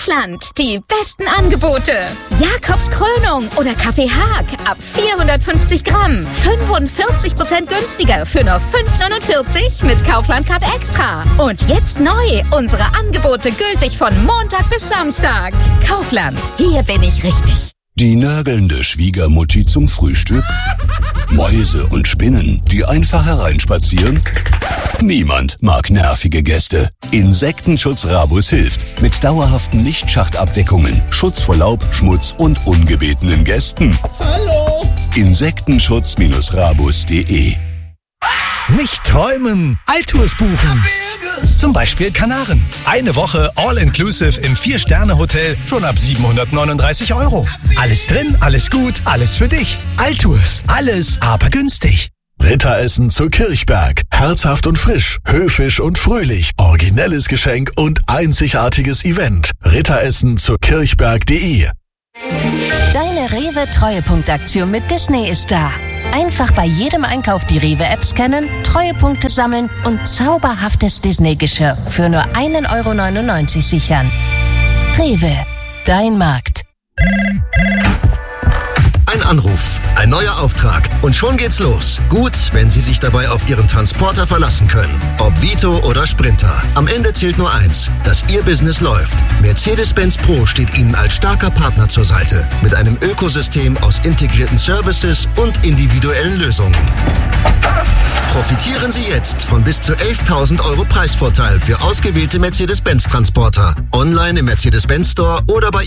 Kaufland. Die besten Angebote. Jakobs Krönung oder Kaffee Haag ab 450 Gramm. 45% günstiger für nur 5,49 mit Kaufland-Card Extra. Und jetzt neu. Unsere Angebote gültig von Montag bis Samstag. Kaufland. Hier bin ich richtig. Die nörgelnde Schwiegermutti zum Frühstück? Mäuse und Spinnen, die einfach hereinspazieren? Niemand mag nervige Gäste. Insektenschutz Rabus hilft. Mit dauerhaften Lichtschachtabdeckungen, Schutz vor Laub, Schmutz und ungebetenen Gästen. Hallo! Insektenschutz-rabus.de. Nicht träumen, Altours buchen. Zum Beispiel Kanaren. Eine Woche All-Inclusive im 4-Sterne-Hotel schon ab 739 €. Alles drin, alles gut, alles für dich. Altours, alles aber günstig. Ritteressen zu Kirchberg. Herzhaft und frisch, höfisch und fröhlich. Originelles Geschenk und einzigartiges Event. Ritteressen zu Kirchberg.de. Deine Rewe-Treuepunktaktion mit Disney ist da. Einfach bei jedem Einkauf die Rewe-App scannen, Treuepunkte sammeln und zauberhaftes Disney-Geschirr für nur 1,99 € sichern. Rewe, dein Markt. Ein Anruf, ein neuer Auftrag und schon geht's los. Gut, wenn Sie sich dabei auf Ihren Transporter verlassen können. Ob Vito oder Sprinter. Am Ende zählt nur eins, dass Ihr Business läuft. Mercedes-Benz Pro steht Ihnen als starker Partner zur Seite. Mit einem Ökosystem aus integrierten Services und individuellen Lösungen. Profitieren Sie jetzt von bis zu 11.000 € Preisvorteil für ausgewählte Mercedes-Benz Transporter. Online im Mercedes-Benz Store oder bei